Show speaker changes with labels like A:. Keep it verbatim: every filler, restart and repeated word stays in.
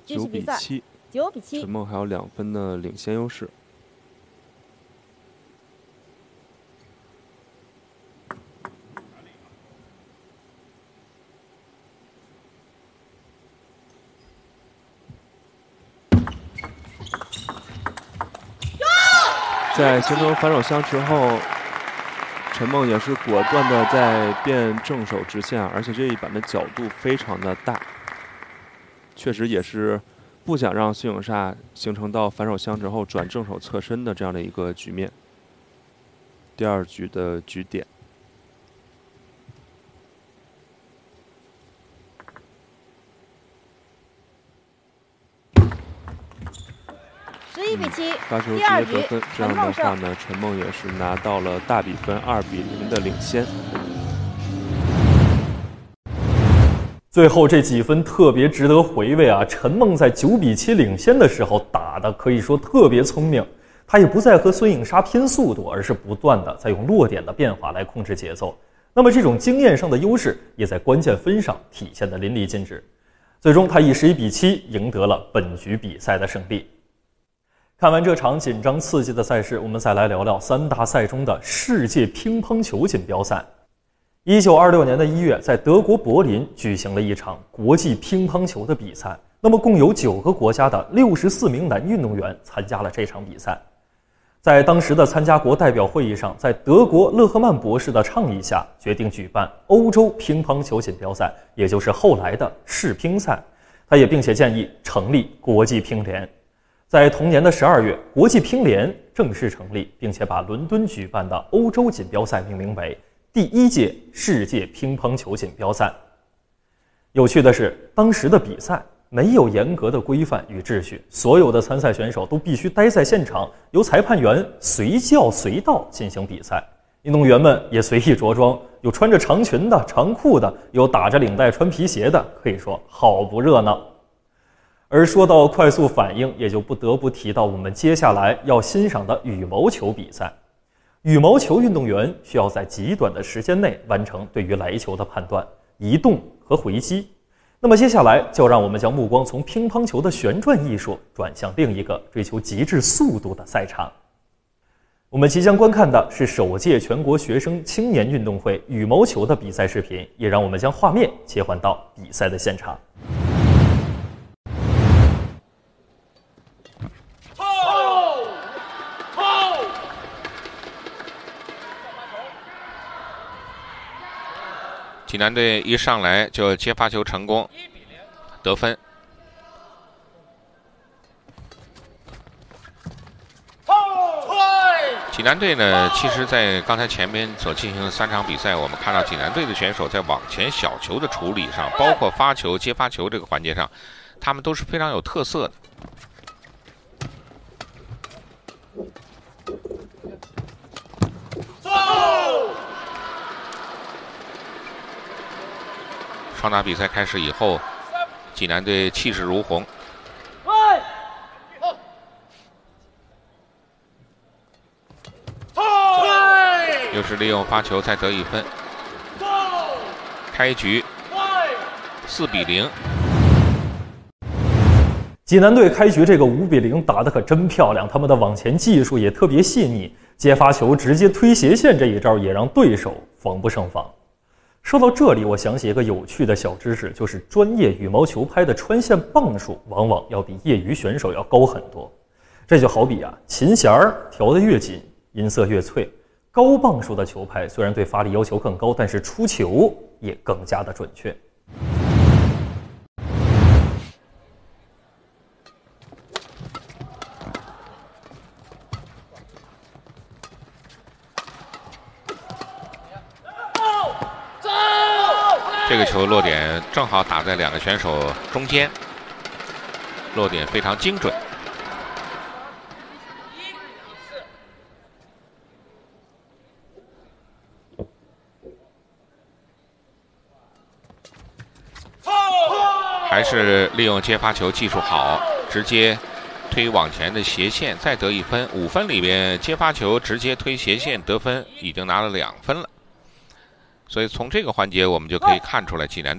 A: 九比七，
B: 九比七，
A: 陈梦还有两分的领先优势。在形成反手相持后，陈梦也是果断的在变正手直线，而且这一板的角度非常的大，确实也是不想让孙颖莎形成到反手相持后转正手侧身的这样的一个局面。第二局的局点。
B: 十一比七，
A: 发球直接得分，这样的话呢，陈梦也是拿到了大比分二比零的领先。
C: 最后这几分特别值得回味啊！陈梦在九比七领先的时候打的可以说特别聪明，他也不再和孙颖莎拼速度，而是不断的在用落点的变化来控制节奏。那么这种经验上的优势也在关键分上体现得淋漓尽致。最终他以十一比七赢得了本局比赛的胜利。看完这场紧张刺激的赛事，我们再来聊聊三大赛中的世界乒乓球锦标赛。一九二六年的一月，在德国柏林举行了一场国际乒乓球的比赛。那么共有九个国家的六十四名男运动员参加了这场比赛。在当时的参加国代表会议上，在德国勒赫曼博士的倡议下，决定举办欧洲乒乓球锦标赛，也就是后来的世乒赛。他也并且建议成立国际乒联。在同年的十二月，国际乒联正式成立，并且把伦敦举办的欧洲锦标赛命名为第一届世界乒乓球锦标赛。有趣的是，当时的比赛没有严格的规范与秩序，所有的参赛选手都必须待在现场，由裁判员随叫随到进行比赛。运动员们也随意着装，有穿着长裙的、长裤的，有打着领带穿皮鞋的，可以说好不热闹。而说到快速反应，也就不得不提到我们接下来要欣赏的羽毛球比赛。羽毛球运动员需要在极短的时间内完成对于来球的判断、移动和回击。那么接下来就让我们将目光从乒乓球的旋转艺术转向另一个追求极致速度的赛场。我们即将观看的是首届全国学生青年运动会羽毛球的比赛视频，也让我们将画面切换到比赛的现场。
D: 济南队一上来就接发球成功，得分。济南队呢，其实在刚才前面所进行的三场比赛，我们看到济南队的选手在网前小球的处理上，包括发球、接发球这个环节上，他们都是非常有特色的。双打比赛开始以后，济南队气势如虹。又是利用发球再得一分。开局四比零。
C: 济南队开局这个五比零打得可真漂亮，他们的网前技术也特别细腻，接发球直接推斜线这一招也让对手防不胜防。说到这里，我想起一个有趣的小知识，就是专业羽毛球拍的穿线磅数往往要比业余选手要高很多。这就好比啊，琴弦儿调得越紧，音色越脆。高磅数的球拍虽然对发力要求更高，但是出球也更加的准确。
D: 这个球落点正好打在两个选手中间，落点非常精准。还是利用接发球技术好，直接推往前的斜线，再得一分。五分里边接发球直接推斜线得分，已经拿了两分了。所以从这个环节我们就可以看出来，济南